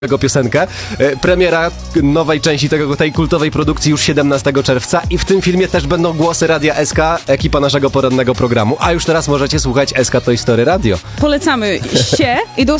tego piosenkę. Premiera nowej części tej kultowej produkcji już 17 czerwca i w tym filmie też będą głosy Radia SK, ekipa naszego porannego programu. A już teraz możecie słuchać SK Toy Story Radio. Polecamy się i do